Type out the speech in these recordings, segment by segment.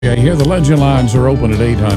Yeah, here the Legend lines are open at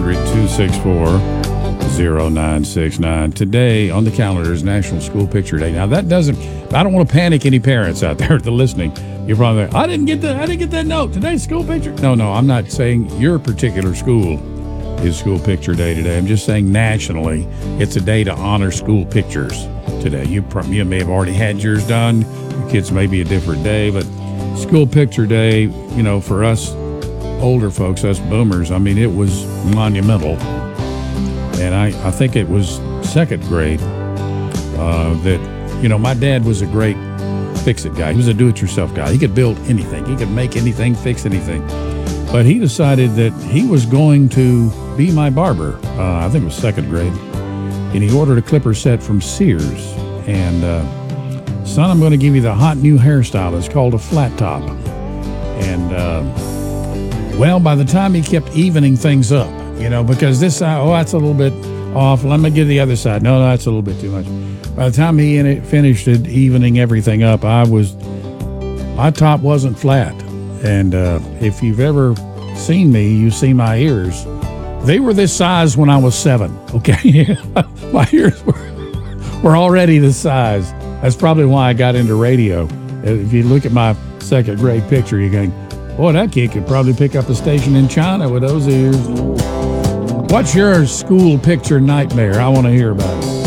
800-264-0969. Today on the calendar is National School Picture Day. Now I don't want to panic any parents out there that are listening. You're probably like, I didn't get that note. Today's school picture. No, I'm not saying your particular school is School Picture Day today. I'm just saying nationally, it's a day to honor school pictures today. You may have already had yours done. Your kids may be a different day, but School Picture Day, for us older folks, us boomers, it was monumental. And I think it was second grade that, my dad was a great fix-it guy. He was a do-it-yourself guy. He could build anything. He could make anything, fix anything. But he decided that he was going to be my barber. I think it was second grade. And he ordered a clipper set from Sears. And, son, I'm going to give you the hot new hairstyle. It's called a flat top. And, well, by the time he kept evening things up, because this side, that's a little bit off. Let me get the other side. No, that's a little bit too much. By the time he finished it, evening everything up, my top wasn't flat. And if you've ever seen me, you've seen my ears. They were this size when I was 7, okay? My ears were already this size. That's probably why I got into radio. If you look at my second grade picture, you're going, boy, that kid could probably pick up a station in China with those ears. What's your school picture nightmare? I want to hear about it.